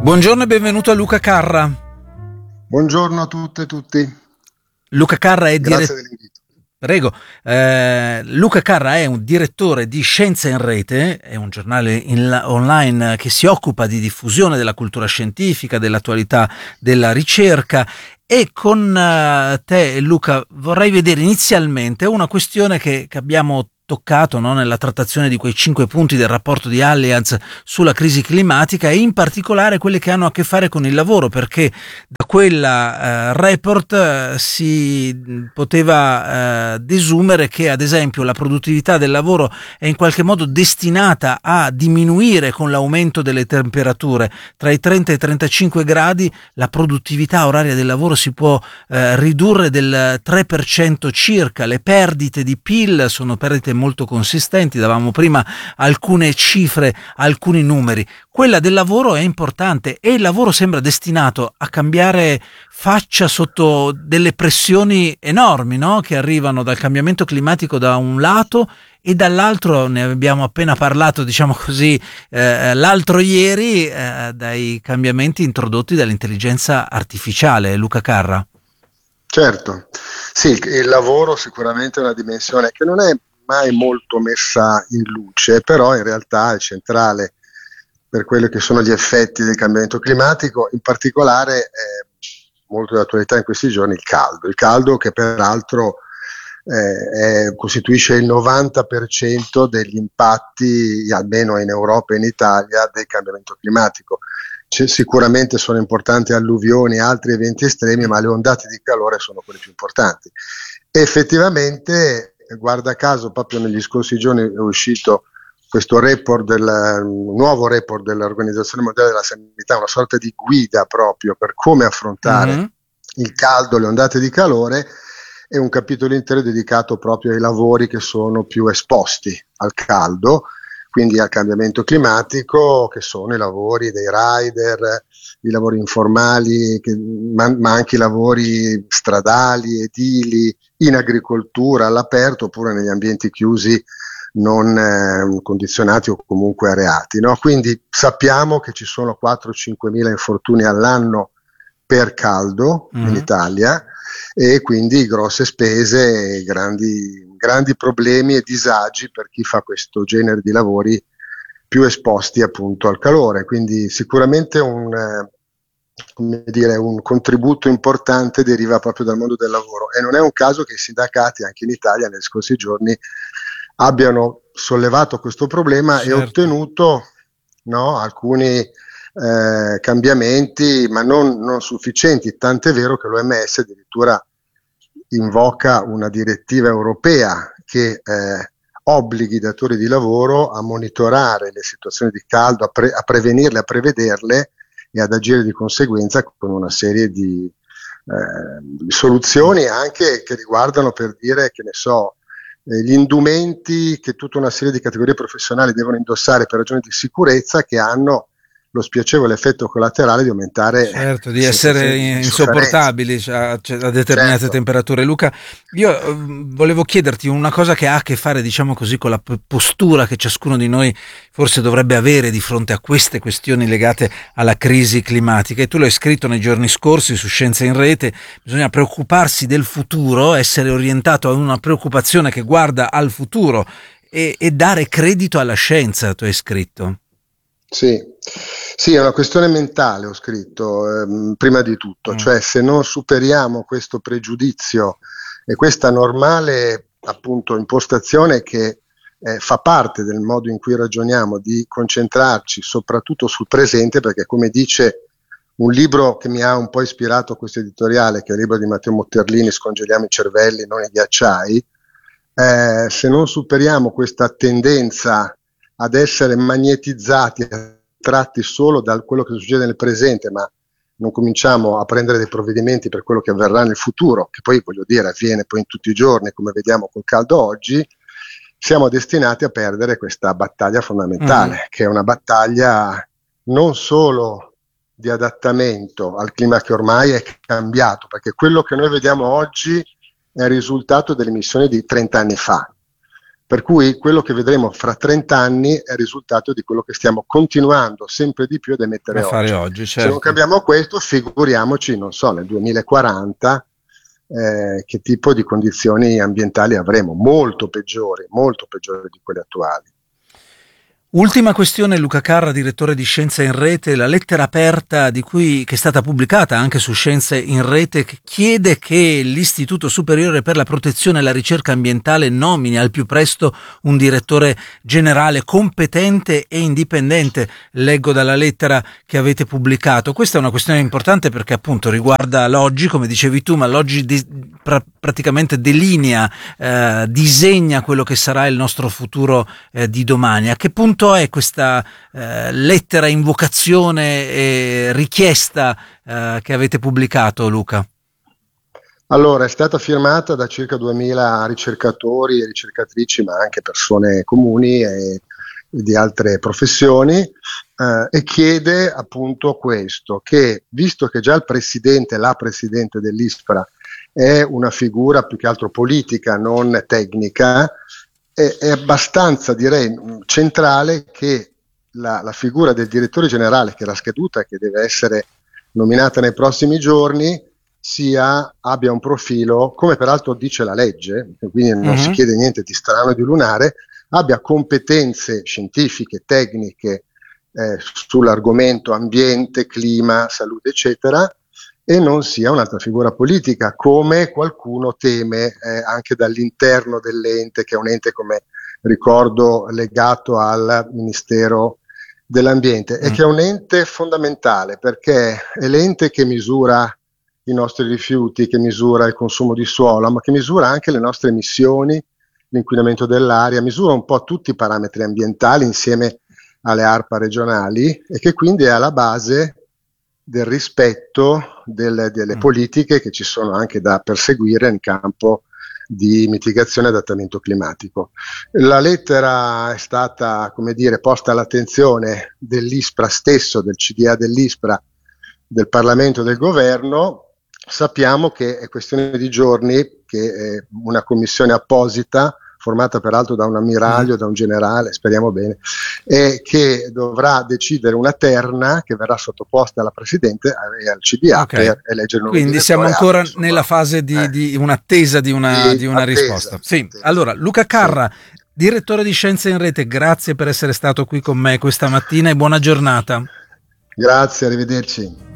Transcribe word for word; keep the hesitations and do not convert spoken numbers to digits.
Buongiorno e benvenuto a Luca Carra. Buongiorno a tutte e tutti. Luca Carra è Grazie dire- dell'invito. Prego. Eh, Luca Carra è un direttore di Scienza in Rete, è un giornale in- online che si occupa di diffusione della cultura scientifica, dell'attualità della ricerca. E con eh, te, Luca, vorrei vedere inizialmente una questione che, che abbiamo toccato, no, nella trattazione di quei cinque punti del rapporto di Allianz sulla crisi climatica, e in particolare quelle che hanno a che fare con il lavoro, perché da quella eh, report eh, si poteva eh, desumere che, ad esempio, la produttività del lavoro è in qualche modo destinata a diminuire con l'aumento delle temperature. Tra i trenta e i trentacinque gradi la produttività oraria del lavoro si può eh, ridurre del tre per cento circa. Le perdite di P I L sono perdite molto consistenti, davamo prima alcune cifre, alcuni numeri. Quella del lavoro è importante e il lavoro sembra destinato a cambiare faccia sotto delle pressioni enormi, no? Che arrivano dal cambiamento climatico da un lato, e dall'altro, ne abbiamo appena parlato, diciamo così, eh, l'altro ieri, eh, dai cambiamenti introdotti dall'intelligenza artificiale. Luca Carra. Certo, sì, il, il lavoro sicuramente è una dimensione che non è mai molto messa in luce, però in realtà è centrale per quelli che sono gli effetti del cambiamento climatico, in particolare eh, molto di attualità in questi giorni il caldo, il caldo che peraltro eh, è, costituisce il novanta per cento degli impatti, almeno in Europa e in Italia, del cambiamento climatico. C'è, sicuramente sono importanti alluvioni e altri eventi estremi, ma le ondate di calore sono quelle più importanti. E effettivamente, guarda caso, proprio negli scorsi giorni è uscito questo report del nuovo report dell'Organizzazione Mondiale della Sanità, una sorta di guida proprio per come affrontare mm-hmm. il caldo, le ondate di calore, e un capitolo intero dedicato proprio ai lavori che sono più esposti al caldo, quindi al cambiamento climatico, che sono i lavori dei rider, i lavori informali, che, ma, ma anche i lavori stradali, edili, in agricoltura, all'aperto, oppure negli ambienti chiusi non eh, condizionati o comunque areati, no? Quindi sappiamo che ci sono quattro cinque mila infortuni all'anno per caldo mm. in Italia, e quindi grosse spese, grandi, grandi problemi e disagi per chi fa questo genere di lavori più esposti appunto al calore. Quindi sicuramente un, eh, come dire, un contributo importante deriva proprio dal mondo del lavoro, e non è un caso che i sindacati anche in Italia negli scorsi giorni abbiano sollevato questo problema, certo, e ottenuto no, alcuni eh, cambiamenti, ma non, non sufficienti, tant'è vero che l'O M S addirittura invoca una direttiva europea che eh, obblighi i datori di lavoro a monitorare le situazioni di caldo, a, pre- a prevenirle, a prevederle e ad agire di conseguenza con una serie di, eh, di soluzioni anche che riguardano, per dire, che ne so, gli indumenti che tutta una serie di categorie professionali devono indossare per ragioni di sicurezza, che hanno lo spiacevole effetto collaterale di aumentare, certo, di essere insopportabili a, a determinate certo. temperature. Luca, io eh, volevo chiederti una cosa che ha a che fare, diciamo così, con la postura che ciascuno di noi forse dovrebbe avere di fronte a queste questioni legate alla crisi climatica, e tu l'hai scritto nei giorni scorsi su Scienza in Rete. Bisogna preoccuparsi del futuro, essere orientato a una preoccupazione che guarda al futuro e, e dare credito alla scienza, tu hai scritto. Sì, sì, è una questione mentale, ho scritto, ehm, prima di tutto, mm. cioè se non superiamo questo pregiudizio e questa normale appunto impostazione che eh, fa parte del modo in cui ragioniamo, di concentrarci soprattutto sul presente, perché come dice un libro che mi ha un po' ispirato a questo editoriale, che è il libro di Matteo Motterlini, Scongeliamo i cervelli, non i ghiacciai, eh, se non superiamo questa tendenza ad essere magnetizzati, attratti solo da quello che succede nel presente, ma non cominciamo a prendere dei provvedimenti per quello che avverrà nel futuro, che poi, voglio dire, avviene poi in tutti i giorni, come vediamo col caldo oggi, siamo destinati a perdere questa battaglia fondamentale, mm. che è una battaglia non solo di adattamento al clima che ormai è cambiato, perché quello che noi vediamo oggi è il risultato delle emissioni di trenta anni fa. Per cui quello che vedremo fra trenta anni è il risultato di quello che stiamo continuando sempre di più ad emettere a fare oggi. oggi, certo. Se non cambiamo questo, figuriamoci, non so, nel duemilaquaranta eh, che tipo di condizioni ambientali avremo, molto peggiori, molto peggiori di quelle attuali. Ultima questione, Luca Carra, direttore di Scienza in Rete, la lettera aperta di cui, che è stata pubblicata anche su Scienze in Rete, che chiede che l'Istituto Superiore per la Protezione e la Ricerca Ambientale nomini al più presto un direttore generale competente e indipendente. Leggo dalla lettera che avete pubblicato. Questa è una questione importante perché appunto riguarda l'oggi, come dicevi tu, ma l'oggi di, pra, praticamente delinea, eh, disegna quello che sarà il nostro futuro eh, di domani. A che punto è questa eh, lettera, invocazione e richiesta eh, che avete pubblicato, Luca? Allora, è stata firmata da circa duemila ricercatori e ricercatrici, ma anche persone comuni e di altre professioni, eh, e chiede appunto questo, che visto che già il presidente, la presidente dell'ISPRA è una figura più che altro politica, non tecnica, è abbastanza, direi, centrale che la, la figura del direttore generale, che era scaduta e che deve essere nominata nei prossimi giorni, sia, abbia un profilo, come peraltro dice la legge, quindi non mm-hmm. si chiede niente di strano e di lunare, abbia competenze scientifiche, tecniche eh, sull'argomento ambiente, clima, salute, eccetera, e non sia un'altra figura politica, come qualcuno teme eh, anche dall'interno dell'ente, che è un ente, come ricordo, legato al Ministero dell'Ambiente, mm. e che è un ente fondamentale perché è l'ente che misura i nostri rifiuti, che misura il consumo di suolo, ma che misura anche le nostre emissioni, l'inquinamento dell'aria, misura un po' tutti i parametri ambientali insieme alle ARPA regionali e che quindi è alla base del rispetto delle, delle politiche che ci sono anche da perseguire in campo di mitigazione e adattamento climatico. La lettera è stata, come dire, posta all'attenzione dell'ISPRA stesso, del C D A dell'ISPRA, del Parlamento e del Governo. Sappiamo che è questione di giorni che eh, una commissione apposita, formata peraltro da un ammiraglio, da un generale, speriamo bene, e che dovrà decidere una terna che verrà sottoposta alla Presidente e al C D A okay. per eleggere un nuovo Quindi siamo ancora altro, nella fase di, eh. di un'attesa di una, di di una attesa, risposta. Sì. Attesa. Allora, Luca Carra, sì. direttore di Scienze in Rete, grazie per essere stato qui con me questa mattina e buona giornata. Grazie, arrivederci.